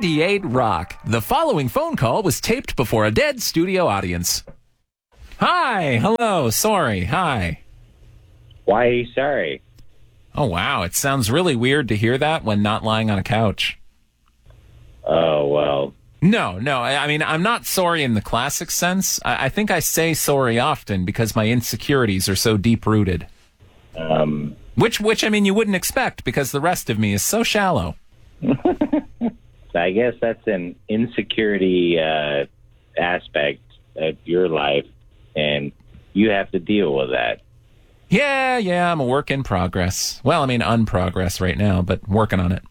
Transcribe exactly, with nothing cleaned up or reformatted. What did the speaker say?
ninety-eight Rock. The following phone call was taped before a dead studio audience. Hi, hello, sorry, hi. Why are you sorry? Oh, wow, it sounds really weird to hear that when not lying on a couch. Oh, well. No, no, I, I mean, I'm not sorry in the classic sense. I, I think I say sorry often because my insecurities are so deep-rooted. Um... Which, which, I mean, you wouldn't expect because the rest of me is so shallow. I guess that's an insecurity uh, aspect of your life, and you have to deal with that. Yeah, yeah, I'm a work in progress. Well, I mean, unprogress right now, but working on it.